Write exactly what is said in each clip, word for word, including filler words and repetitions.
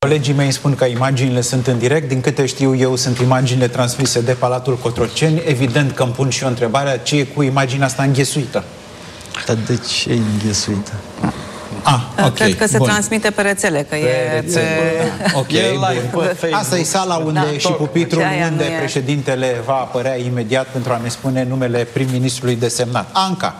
Colegii mei spun că imaginile sunt în direct. Din câte știu eu, sunt imaginile transmise de Palatul Cotroceni. Evident că îmi pun și eu întrebarea, ce e cu imaginea asta înghesuită? Dar de ce e înghesuită? Ah, okay, Cred că se bun. transmite pe rețele, că pe e rețele. Pe... Ok, e live bun. pe Facebook. Asta e sala unde da, și pupitrul unde e. președintele va apărea imediat pentru a ne spune numele prim-ministrului desemnat. Anca,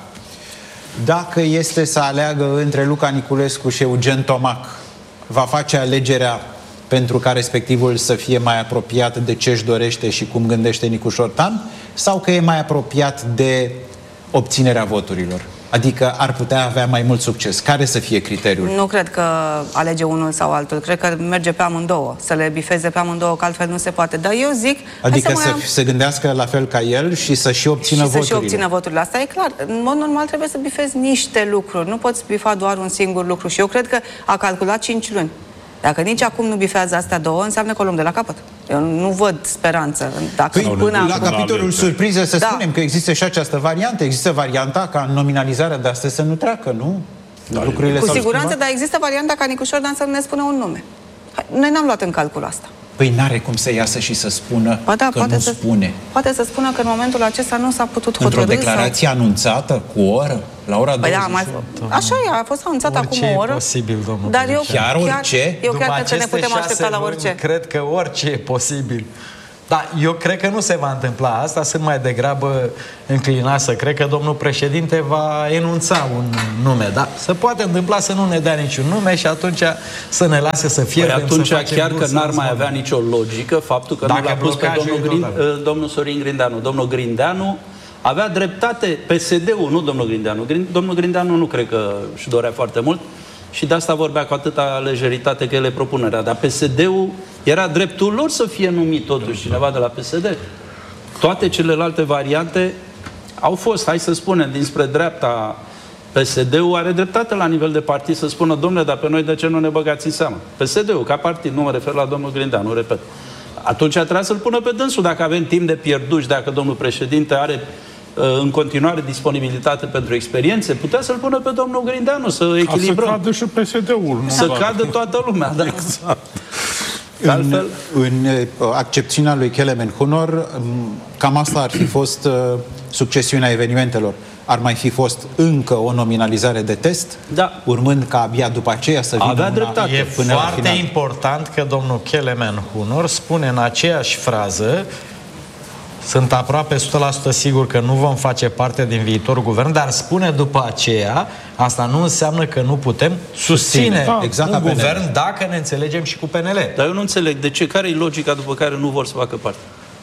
dacă este să aleagă între Luca Niculescu și Eugen Tomac, va face alegerea pentru ca respectivul să fie mai apropiat de ce își dorește și cum gândește Nicu Șortan, sau că e mai apropiat de obținerea voturilor? Adică ar putea avea mai mult succes. Care să fie criteriul? Nu cred că alege unul sau altul. Cred că merge pe amândouă. Să le bifeze pe amândouă, că altfel nu se poate. Dar eu zic... Adică să, să, să se gândească la fel ca el și să și obțină și voturile. să și obțină voturile. Asta e clar. În mod normal trebuie să bifezi niște lucruri. Nu poți bifa doar un singur lucru. Și eu cred că a calculat cinci luni. Dacă nici acum nu bifează astea două, înseamnă că o luăm de la capăt. Eu nu văd speranță. Dacă păi, până la acum... capitolul surprize să da. spunem că există și această variantă. Există varianta ca nominalizarea de astăzi să nu treacă, nu? Da, lucrurile cu siguranță, schimbat? dar există varianta ca Nicu Șordan să nu ne spună un nume. Noi n-am luat în calcul asta. Păi n-are cum să iasă și să spună ba da, că poate nu să, spune. Poate să spună că în momentul acesta nu s-a putut hotărî. Într-o declarație sau... anunțată cu o oră? La ora Păi douăzeci? Da, mai... Așa e, a fost anunțat orice acum o oră. E posibil, domnul. Dar eu chiar orice? Eu După chiar cred că ne putem aștepta la orice. Luni, cred că orice e posibil. Dar eu cred că nu se va întâmpla asta, sunt mai degrabă înclinat să cred că domnul președinte va enunța un nume, dar se poate întâmpla să nu ne dea niciun nume și atunci să ne lase să fierbem. Păi atunci să chiar că n-ar mai avea nicio logică faptul că Dacă nu l-a pus pe domnul, Grind, domnul Sorin Grindeanu. Domnul Grindeanu avea dreptate, P S D-ul, nu domnul Grindeanu. Domnul Grindeanu nu cred că își dorea foarte mult și de asta vorbea cu atâta lejeritate că el e propunerea. Dar P S D-ul era dreptul lor să fie numit totuși cineva de la P S D. Toate celelalte variante au fost, hai să spunem, dinspre dreapta. P S D-ul are dreptate la nivel de partid să spună, domnule, dar pe noi de ce nu ne băgați în seamă? P S D-ul, ca partid, nu mă refer la domnul Grindeanu, repet. Atunci trebuia să-l pună pe dânsul, dacă avem timp de pierdut și dacă domnul președinte are în continuare disponibilitate pentru experiențe, putea să-l pună pe domnul Grindeanu, să echilibrăm. Să cadă și P S D-ul. Să cadă toată lumea, da. Exact. În, în accepțiunea lui Kelemen Hunor, cam asta ar fi fost succesiunea evenimentelor. Ar mai fi fost încă o nominalizare de test, da. urmând ca abia după aceea să vină avea una dreptate. E până foarte la final. important că domnul Kelemen Hunor spune în aceeași frază: sunt aproape o sută la sută sigur că nu vom face parte din viitorul guvern, dar spune după aceea, asta nu înseamnă că nu putem susține da, exact un guvern guvern dacă ne înțelegem și cu P N L. Dar eu nu înțeleg de ce, care e logica după care nu vor să facă parte?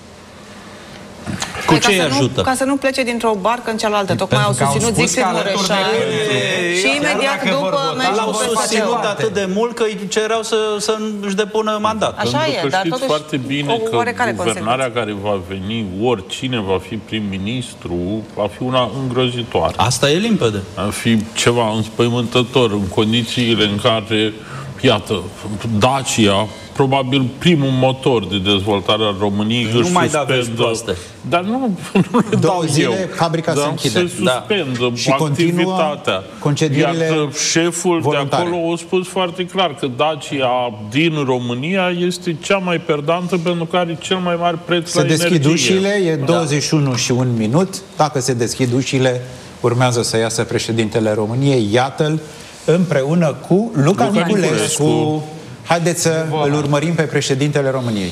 Cu ce îi ajută? Ca să nu plece dintr-o barcă în cealaltă. Tocmai au susținut Zicfried Mureșan și imediat după mergi l-au cu susținut atât de mult că îi cereau să, să își depună mandat. Așa Pentru e, că dar știți totuși foarte bine o că oarecare guvernarea care va veni, oricine va fi prim-ministru, va fi una îngrozitoare. Asta e limpede. Va fi ceva înspăimântător în condițiile în care, iată, Dacia, probabil primul motor de dezvoltare a României, nu își mai da suspendă, dar nu, nu le două dau zile, eu, fabrica se dar închide. se suspendă Da. Și activitatea. concedierile Iar șeful voluntare. de acolo a spus foarte clar că Dacia din România este cea mai perdantă pentru că are cel mai mare preț Se la deschid energie. ușile, e douăzeci și unu și un minut. Dacă se deschid ușile, urmează să iasă președintele României. Iată-l împreună cu Luca, Luca Niculescu. Niculescu. Haideți să îl urmărim pe președintele României.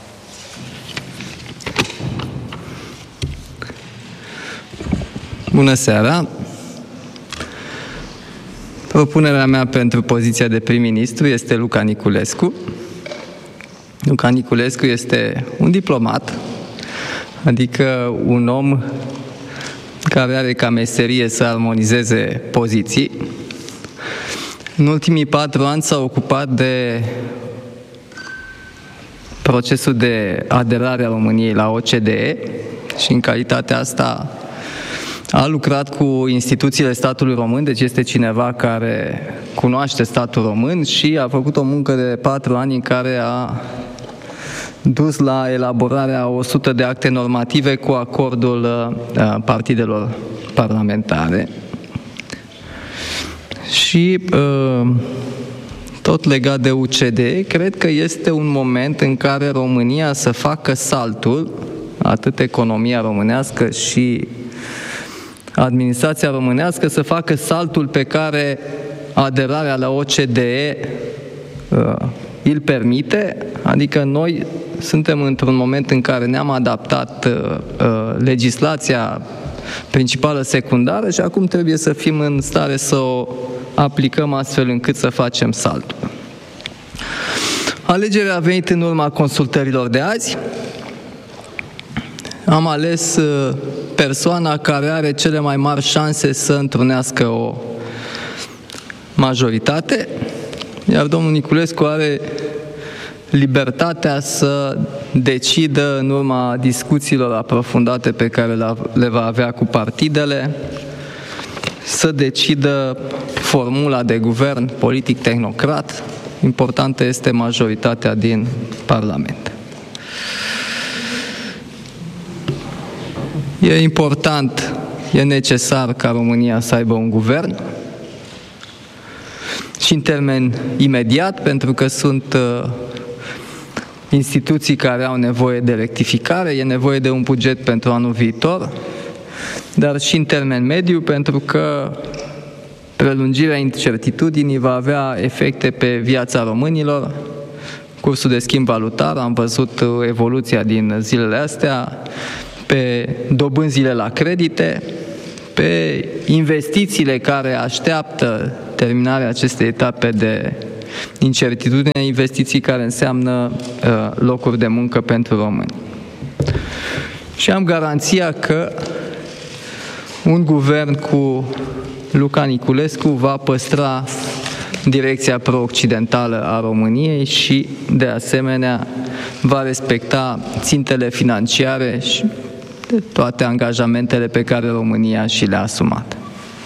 Bună seara! Propunerea mea pentru poziția de prim-ministru este Luca Niculescu. Luca Niculescu este un diplomat, adică un om care are ca meserie să armonizeze poziții. În ultimii patru ani s-a ocupat de procesul de aderare a României la O C D E și în calitatea asta a lucrat cu instituțiile statului român, deci este cineva care cunoaște statul român și a făcut o muncă de patru ani în care a dus la elaborarea a o sută de acte normative cu acordul uh, partidelor parlamentare. Și uh, tot tot legat de U C D E, cred că este un moment în care România să facă saltul, atât economia românească și administrația românească, să facă saltul pe care aderarea la O C D E uh, îl permite, adică noi suntem într-un moment în care ne-am adaptat uh, uh, legislația principală secundară și acum trebuie să fim în stare să o aplicăm astfel încât să facem saltul. Alegerea a venit în urma consultărilor de azi. Am ales uh, persoana care are cele mai mari șanse să întrunească o majoritate, iar domnul Niculescu are libertatea să decidă în urma discuțiilor aprofundate pe care le va avea cu partidele, să decidă formula de guvern politic tehnocrat. Importantă este majoritatea din Parlament. E important, e necesar ca România să aibă un guvern și în termen imediat, pentru că sunt uh, instituții care au nevoie de rectificare, e nevoie de un buget pentru anul viitor, dar și în termen mediu, pentru că prelungirea incertitudinii va avea efecte pe viața românilor. Cursul de schimb valutar, am văzut evoluția din zilele astea, pe dobânzile la credite, pe investițiile care așteaptă terminarea acestei etape de incertitudine, investiții care înseamnă uh, locuri de muncă pentru români. Și am garanția că un guvern cu Luca Niculescu va păstra direcția pro-occidentală a României și, de asemenea, va respecta țintele financiare și toate angajamentele pe care România și le-a asumat.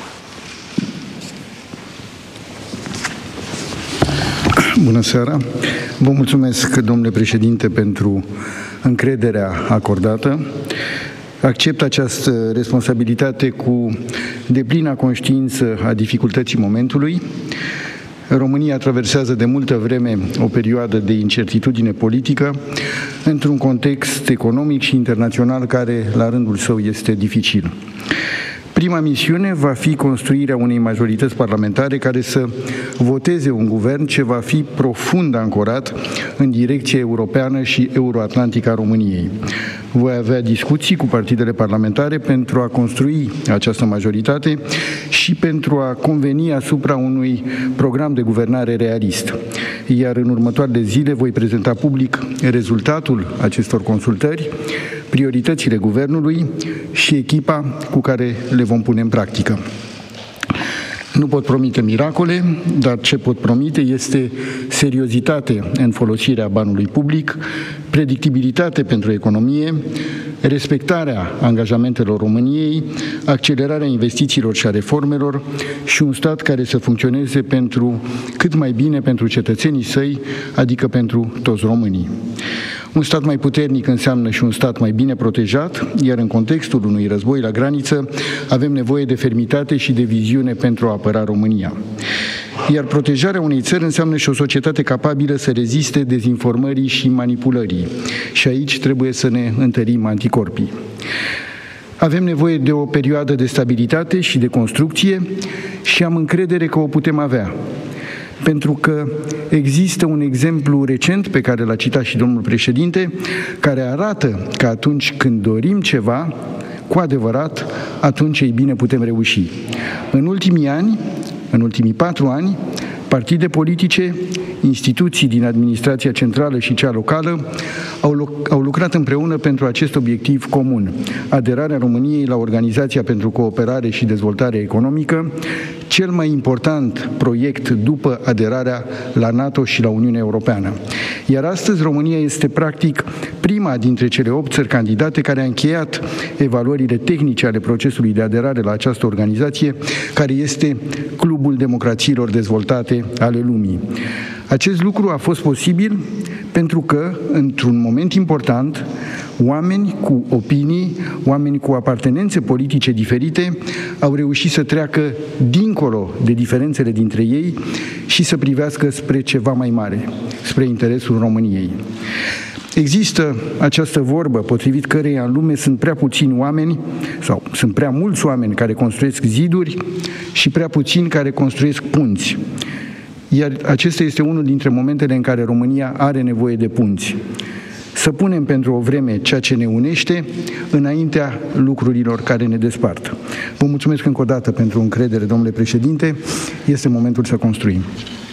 Bună seara! Vă mulțumesc, domnule președinte, pentru încrederea acordată. Accept această responsabilitate cu deplină conștiință a dificultății momentului. România traversează de multă vreme o perioadă de incertitudine politică într-un context economic și internațional care, la rândul său, este dificil. Prima misiune va fi construirea unei majorități parlamentare care să voteze un guvern ce va fi profund ancorat în direcția europeană și euroatlantică a României. Voi avea discuții cu partidele parlamentare pentru a construi această majoritate și pentru a conveni asupra unui program de guvernare realist. Iar în următoarele zile voi prezenta public rezultatul acestor consultări, prioritățile guvernului și echipa cu care le vom pune în practică. Nu pot promite miracole, dar ce pot promite este seriozitate în folosirea banului public, predictibilitate pentru economie, respectarea angajamentelor României, accelerarea investițiilor și a reformelor și un stat care să funcționeze pentru cât mai bine pentru cetățenii săi, adică pentru toți românii. Un stat mai puternic înseamnă și un stat mai bine protejat, iar în contextul unui război la graniță avem nevoie de fermitate și de viziune pentru a apăra România. Iar protejarea unei țări înseamnă și o societate capabilă să reziste dezinformării și manipulării. Și aici trebuie să ne întărim anticorpii. Avem nevoie de o perioadă de stabilitate și de construcție și am încredere că o putem avea. Pentru că există un exemplu recent pe care l-a citat și domnul președinte, care arată că atunci când dorim ceva, cu adevărat, atunci ei bine putem reuși. În ultimii ani, în ultimii patru ani, partide politice, instituții din administrația centrală și cea locală au, au lucrat împreună pentru acest obiectiv comun, aderarea României la Organizația pentru Cooperare și Dezvoltare Economică, cel mai important proiect după aderarea la NATO și la Uniunea Europeană. Iar astăzi România este practic prima dintre cele opt țări candidate care a încheiat evaluările tehnice ale procesului de aderare la această organizație, care este Clubul Democrațiilor Dezvoltate ale lumii. Acest lucru a fost posibil pentru că, într-un moment important, oameni cu opinii, oameni cu apartenențe politice diferite au reușit să treacă dincolo de diferențele dintre ei și să privească spre ceva mai mare, spre interesul României. Există această vorbă potrivit căreia în lume sunt prea puțini oameni sau sunt prea mulți oameni care construiesc ziduri și prea puțini care construiesc punți. Iar acesta este unul dintre momentele în care România are nevoie de punți. Să punem pentru o vreme ceea ce ne unește înaintea lucrurilor care ne despart. Vă mulțumesc încă o dată pentru încredere, domnule președinte. Este momentul să construim.